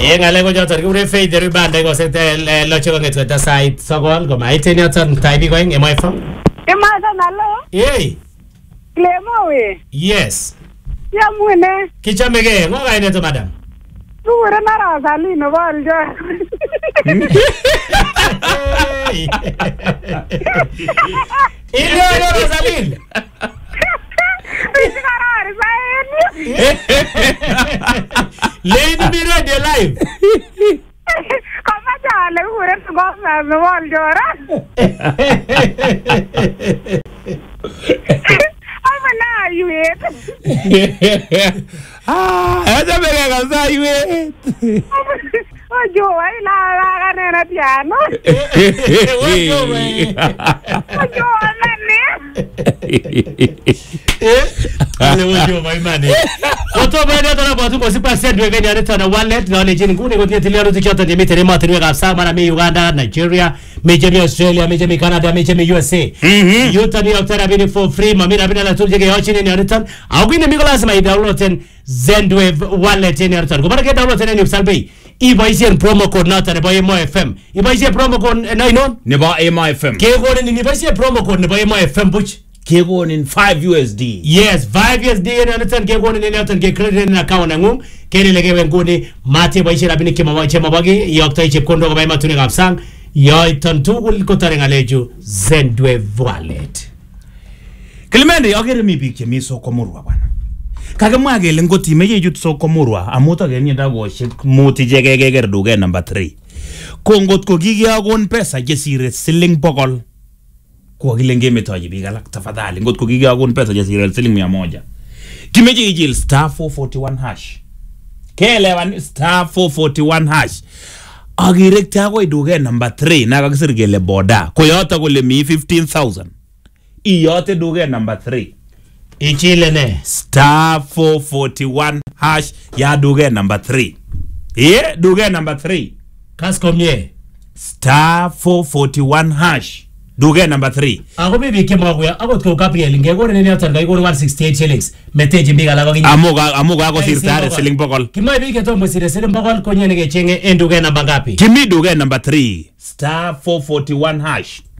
ngale ko jotor kure faith ribande ko sekte locho ngetu ta site sokol ko maite ni aton taibi ko eng MFM. Emasa nalo. Hey. Clemo we. Yes. Ya mwene. Kichomege ngo kaine to madam. Tuure na Rosalino boljo. Ile Rosalino. Lady be ready live. Kama jale ure ngoma no boljora. Amana yuet. Esa me cansa yuet. Ojo ai la nena piano. Ojo nene. Ale ojo mai mane. Oto bene to na botu ko sipa send we gani ari tana wallet na le jini ngune ko tilia ro tikota de mitere matri ka sa mara mi Uganda, Nigeria, meje mi Australia, meje mi Canada, meje mi USA. Yuta ni oktara bini for free mamira bina la turje ke yochini ni ari tan. Awine mi ko lazima I download ten Zendwave wallet ni ari tan. Ko bara ke download ten ni salbe. Iba isi promo code nata ne boye mo FM. Iba isi promo code na inon ne ba Emo FM. Ke ko ni iba isi promo code ne boye mo FM buch. Ke go in 5 USD. Yes, 5 USD ni anitan ke ko ni anitan ke credit na account ngum. Ke ni lege nguni mate boye isi rabini ke mabagi yokta ichi kondo ko boye matuni kapsang. Yo itan tugul ko tare ngaleju Zendwave wallet. Clemente ogere mi bik che mi so komurwa bwana. Kage mwagele ngoti meje jut so komurwa amuta ge nyenda worship muti jegegeger duge number 3. Ko ngot ko gigiagon pesa jesire siling bogol. Ko gilenge metoji bigala tafadhali ngot ko gigiagon pesa jesire siling 100. Kimeje ijil star 441 hash. Kelewan star 441 hash. Agirekta ko duge number 3 na kagisir gele boda. Ko yota ko le mi 15,000. Iyote duge number 3. Ichile ne star 441 hash ya duge number 3. Duge number 3. Kaskomye Star 441 hash duge number 3. Ako bibi ke mwakuya ako ko Gabriel ngekone nini atanga iko 168 shillings meteje mbiga la ko amuga ako sirtare selling bokol kimai bike to mosire selling bokol ko nyene ke chenge enduge namba ngapi kimi duge number 3 star 441 hash